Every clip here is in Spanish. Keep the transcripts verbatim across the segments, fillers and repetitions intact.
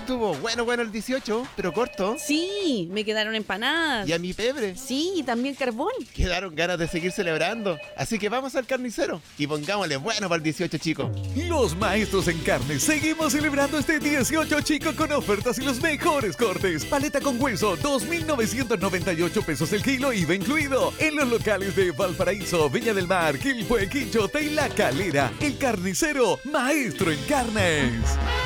Estuvo bueno, bueno el dieciocho, pero corto. Sí, me quedaron empanadas. Y a mi pebre. Sí, y también carbón. Quedaron ganas de seguir celebrando. Así que vamos al carnicero y pongámosle bueno para el dieciocho, chicos. Los maestros en carne seguimos celebrando este dieciocho, chico, con ofertas y los mejores cortes. Paleta con hueso, dos mil novecientos noventa y ocho pesos el kilo, I V A incluido. En los locales de Valparaíso, Viña del Mar, Quilpué, Quinchota y La Calera. El carnicero, maestro en carnes.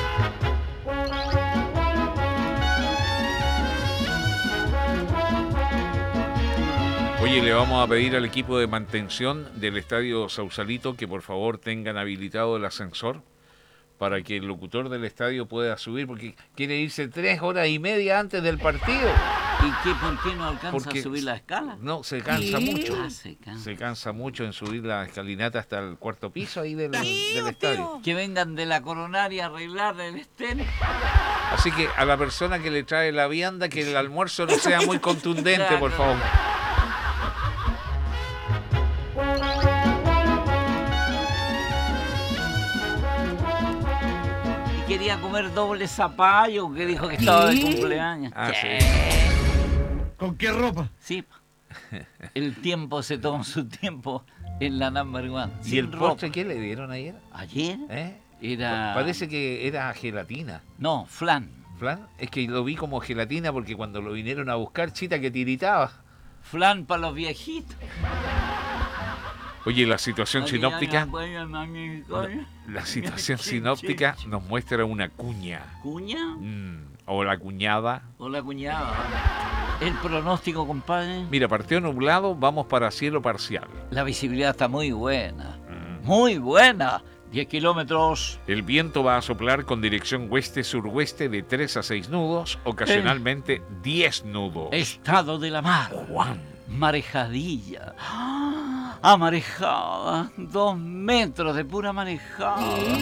Oye, le vamos a pedir al equipo de mantención del Estadio Sausalito que por favor tengan habilitado el ascensor para que el locutor del estadio pueda subir, porque quiere irse tres horas y media antes del partido. ¿Y qué, por qué no alcanza Porque a subir la escala? No, se cansa ¿Qué? mucho. Ah, se cansa. Se cansa mucho en subir la escalinata hasta el cuarto piso ahí del, del estadio. Que vengan de la coronaria a arreglar el estén. Así que a la persona que le trae la vianda, que el almuerzo no sea muy contundente, por favor. Quería comer doble zapallo, que dijo que estaba de cumpleaños. Ah, ¿Qué? sí. ¿Con qué ropa? Sí. El tiempo se toma su tiempo en la number one. ¿Y Sin el ropa. postre qué le dieron ayer? ¿Ayer? ¿Eh? Era... Parece que era gelatina. No, flan. ¿Flan? Es que lo vi como gelatina porque cuando lo vinieron a buscar, chita que tiritaba. Flan para los viejitos. Oye, la situación sinóptica... No, La situación sinóptica nos muestra una cuña. ¿Cuña? Mm, o la cuñada. O la cuñada. El pronóstico, compadre. Mira, partió nublado, vamos para cielo parcial. La visibilidad está muy buena. Mm. Muy buena. diez kilómetros. El viento va a soplar con dirección oeste-suroeste de tres a seis nudos, ocasionalmente diez nudos. Estado de la mar. Juan. Marejadilla. ¡Ah! Amarejada. Dos metros de pura marejada.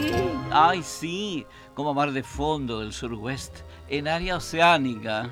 Ay, sí. Como mar de fondo del suroeste. En área oceánica.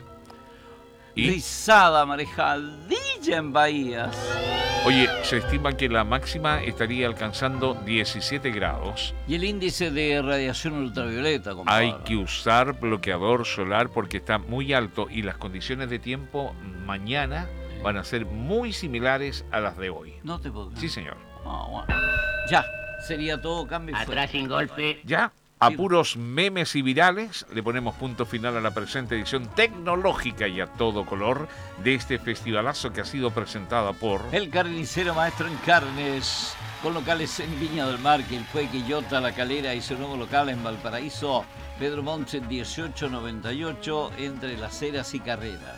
¿Y? Rizada, marejadilla en bahías. Oye, se estima que la máxima estaría alcanzando diecisiete grados. Y el índice de radiación ultravioleta, compadre. Hay que usar bloqueador solar porque está muy alto y las condiciones de tiempo mañana van a ser muy similares a las de hoy. No te puedo creer. Sí, señor. Ah, bueno. Ya, sería todo cambio y fuera. Atrás sin golpe. Ya, a puros memes y virales, le ponemos punto final a la presente edición tecnológica y a todo color de este festivalazo que ha sido presentada por... El carnicero maestro en carnes, con locales en Viña del Mar, Quilpué, Quillota, La Calera y su nuevo local en Valparaíso, Pedro Montes dieciocho noventa y ocho, entre Las Heras y Carrera.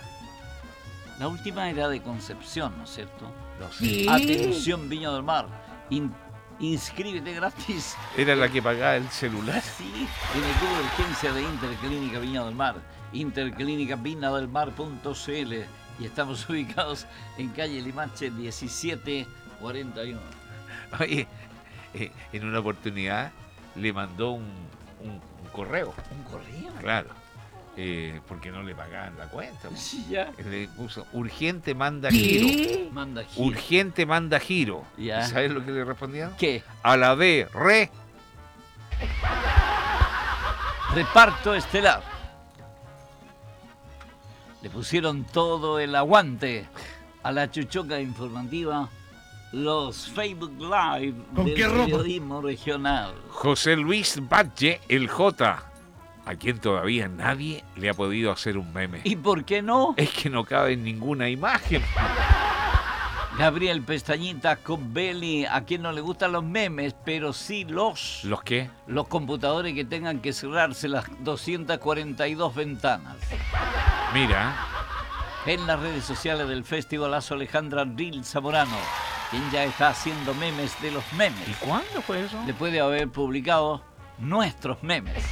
La última era de Concepción, ¿no es cierto? No sé. Atención, Viña del Mar. In- inscríbete gratis. ¿Era la que pagaba el celular? Sí, en el equipo de urgencia de Interclínica Viña del Mar. interclínica viña del mar punto c l. Y estamos ubicados en calle Limache diecisiete cuarenta y uno. Oye, eh, en una oportunidad le mandó un, un, un correo. ¿Un correo? Claro. Eh, porque no le pagaban la cuenta. Sí, ya. Le puso urgente manda giro. Manda giro. Urgente manda giro. Ya. ¿Y sabes lo que le respondían? ¿Qué? A la D, re. Reparto estelar. Le pusieron todo el aguante a la chuchoca informativa, los Facebook Live ¿Con del qué ropa? periodismo regional. José Luis Batlle, el J, a quien todavía nadie le ha podido hacer un meme. ¿Y por qué no? Es que no cabe en ninguna imagen. Gabriel Pestañita Cobbelli, a quien no le gustan los memes, pero sí los... ¿Los qué? Los computadores que tengan que cerrarse las doscientas cuarenta y dos ventanas. Mira, En las redes sociales del Festivalazo, Alejandra Ril Zamorano, quien ya está haciendo memes de los memes. ¿y cuándo fue eso? Después de haber publicado nuestros memes.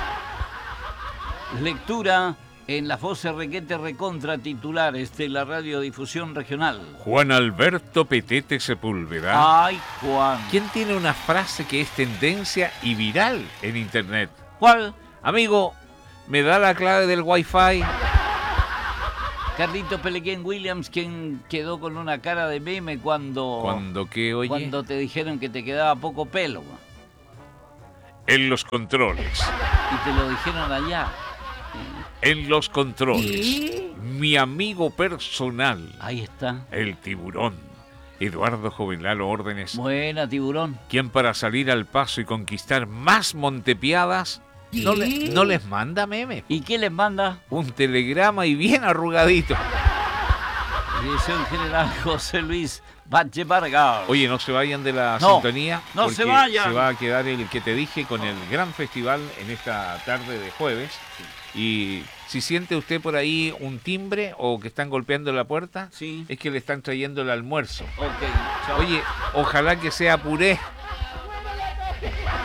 Lectura en las voces requete recontra titulares de la radiodifusión regional. Juan Alberto Petete Sepúlveda. Ay, Juan. ¿Quién tiene una frase que es tendencia y viral en internet? ¿Cuál? Amigo, ¿me da la clave del Wi-Fi? Carlito Pelequén Williams, quien quedó con una cara de meme cuando... ¿Cuándo qué, oye? Cuando te dijeron que te quedaba poco pelo. En los controles. Y te lo dijeron allá, En los controles, ¿Y? mi amigo personal, Ahí está. el tiburón, Eduardo Jovenlalo Órdenes, Buena, tiburón. quien para salir al paso y conquistar más montepiadas, no, le- no les manda memes. ¿Y qué les manda? Un telegrama y bien arrugadito. Dirección General José Luis Valle Vargas. Oye, no se vayan de la No, sintonía. no porque se vayan. Se va a quedar el que te dije con el gran festival en esta tarde de jueves. Y si siente usted por ahí un timbre o que están golpeando la puerta, Sí. es que le están trayendo el almuerzo. Ok, chao. Oye, ojalá que sea puré.